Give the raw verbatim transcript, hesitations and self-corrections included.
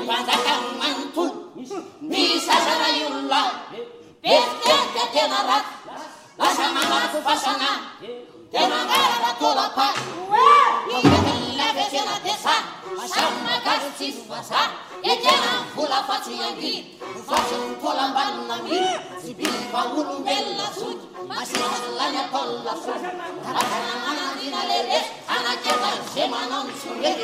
mpanjaka manontolo misy sasana olona betikety tena raty lasa manafo fasana tena ngarana tolapany ivetelafetsena tesa masamy magazo tsy fivasa etena vola fatsy angidy fatsy tolambanina mily tsy biva olombelona soty masihazolany ataolona soty karakanananandina leresy anakeva ze manao misondrety